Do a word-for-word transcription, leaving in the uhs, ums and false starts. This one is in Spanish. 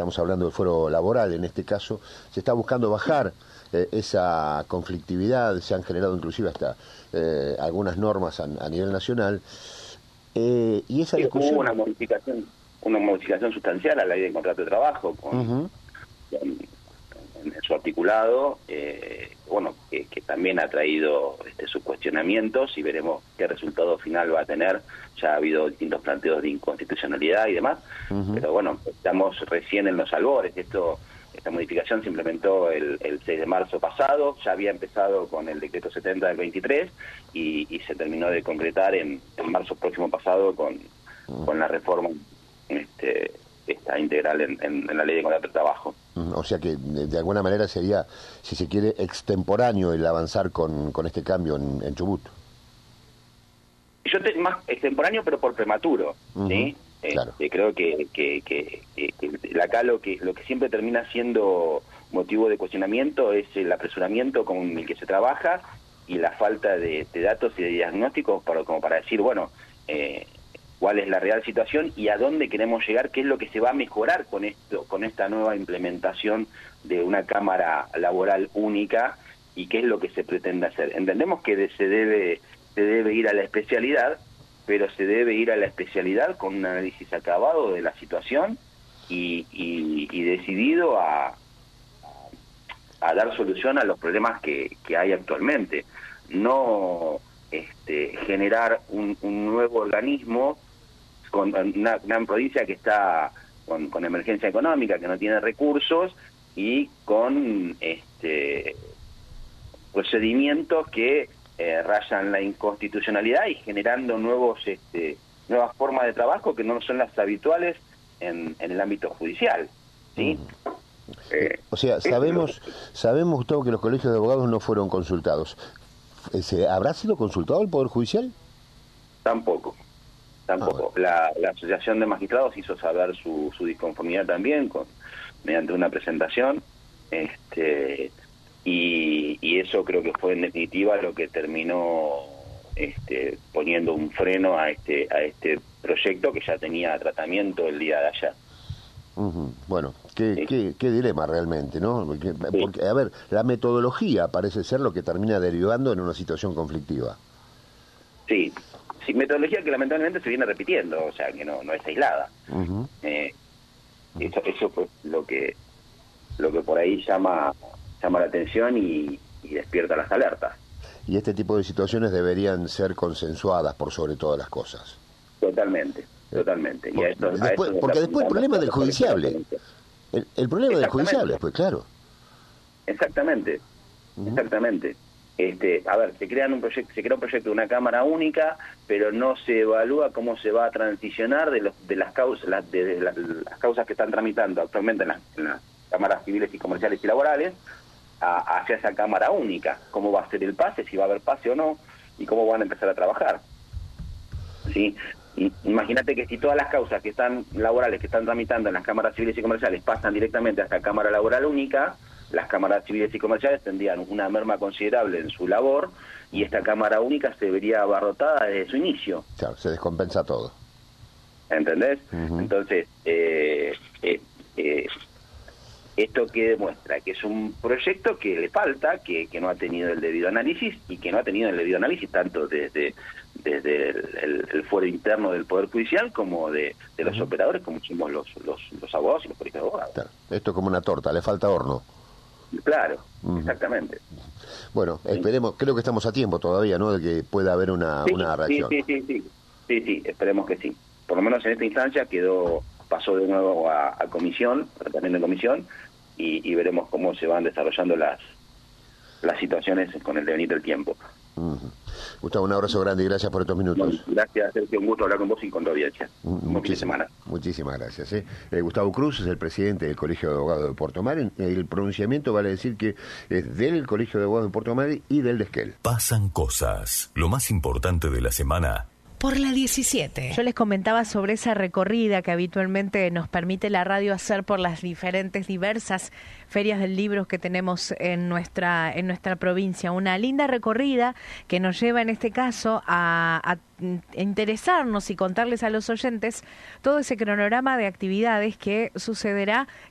estamos hablando del fuero laboral en este caso, se está buscando bajar eh, esa conflictividad, se han generado inclusive hasta eh, algunas normas a, a nivel nacional, eh, y esa sí, discusión... hubo una modificación, una modificación sustancial a la ley de contrato de trabajo, con, Uh-huh. con en, en su articulado, eh, bueno, que, que también ha traído este, sus cuestionamientos y veremos qué resultado final va a tener. Ya ha habido distintos planteos de inconstitucionalidad y demás, uh-huh. pero bueno, estamos recién en los albores. Esto, esta modificación se implementó el, el seis de marzo pasado, ya había empezado con el decreto setenta del veintitrés y, y se terminó de concretar en, en marzo próximo pasado con, uh-huh. con la reforma este, esta integral en, en, en la ley de contrato de trabajo. O sea que de, de alguna manera sería, si se quiere, extemporáneo el avanzar con, con este cambio en, en Chubut. Yo te, más extemporáneo, pero por prematuro, uh-huh. ¿sí? Claro. Este, creo que, que, que, que, que acá lo que lo que siempre termina siendo motivo de cuestionamiento es el apresuramiento con el que se trabaja y la falta de, de datos y de diagnósticos para, como para decir, bueno, eh, cuál es la real situación y a dónde queremos llegar, qué es lo que se va a mejorar con esto, con esta nueva implementación de una cámara laboral única y qué es lo que se pretende hacer. Entendemos que de, se debe se debe ir a la especialidad, pero se debe ir a la especialidad con un análisis acabado de la situación y, y, y decidido a, a, a dar solución a los problemas que, que hay actualmente. No este, generar un, un nuevo organismo con una gran provincia que está con, con emergencia económica, que no tiene recursos y con este procedimientos que eh, rayan la inconstitucionalidad y generando nuevos este, nuevas formas de trabajo que no son las habituales en, en el ámbito judicial, ¿sí? Mm. Eh, o sea, sabemos, sabemos, Gustavo, que los colegios de abogados no fueron consultados. ¿Habrá sido consultado el Poder Judicial? Tampoco. Tampoco. Ah, bueno. la, la Asociación de Magistrados hizo saber su, su disconformidad también con mediante una presentación, este y, y eso creo que fue en definitiva lo que terminó este, poniendo un freno a este a este proyecto que ya tenía tratamiento el día de ayer. Uh-huh. Bueno, qué, sí. qué, qué dilema realmente, ¿no? Porque, sí. porque, a ver, la metodología parece ser lo que termina derivando en una situación conflictiva. Sí. Sí, metodología que lamentablemente se viene repitiendo, o sea, que no no es aislada. Uh-huh. Eh, eso eso fue lo que lo que por ahí llama llama la atención y, y despierta las alertas. Y este tipo de situaciones deberían ser consensuadas por sobre todas las cosas. Totalmente, totalmente. Por, y a esto, después, a esto porque después el problema del judiciable, el, el problema del judiciable, pues claro. Exactamente, uh-huh. exactamente. Este, a ver, se crean un proyecto, se crea un proyecto de una cámara única, pero no se evalúa cómo se va a transicionar de los de las causas, las, de, de las, las causas que están tramitando actualmente en las, en las cámaras civiles y comerciales y laborales a, hacia esa cámara única. Cómo va a ser el pase, si va a haber pase o no, y cómo van a empezar a trabajar. ¿Sí? Imagínate que si todas las causas que están laborales que están tramitando en las cámaras civiles y comerciales pasan directamente a esta cámara laboral única, las cámaras civiles y comerciales tendrían una merma considerable en su labor y esta cámara única se vería abarrotada desde su inicio. Claro, se descompensa todo. ¿Entendés? Uh-huh. Entonces, eh, eh, eh, esto que demuestra que es un proyecto que le falta, que, que no ha tenido el debido análisis y que no ha tenido el debido análisis tanto desde, desde el, el, el fuero interno del Poder Judicial como de, de los uh-huh. operadores, como somos los, los, los abogados y los colegios de abogados. Claro. Esto es como una torta, le falta horno. Claro, uh-huh. exactamente. Bueno, esperemos, creo que estamos a tiempo todavía, ¿no?, de que pueda haber una, sí, una reacción. Sí, sí, sí, sí, sí, sí, esperemos que sí. Por lo menos en esta instancia quedó, pasó de nuevo a, a comisión, tratamiento de comisión, y, y veremos cómo se van desarrollando las las situaciones con el devenir del tiempo. Uh-huh. Gustavo, un abrazo grande y gracias por estos minutos. Bueno, gracias, Sergio, un gusto hablar con vos y con tu audiencia. Muchísimas, muchísimas gracias. ¿eh? Eh, Gustavo Cruz es el presidente del Colegio de Abogados de Puerto Madryn. El pronunciamiento vale decir que es del Colegio de Abogados de Puerto Madryn y del de Esquel. Pasan cosas. Lo más importante de la semana. Por la diecisiete. Yo les comentaba sobre esa recorrida que habitualmente nos permite la radio hacer por las diferentes, diversas ferias del libro que tenemos en nuestra en nuestra provincia. Una linda recorrida que nos lleva en este caso a, a interesarnos y contarles a los oyentes todo ese cronograma de actividades que sucederá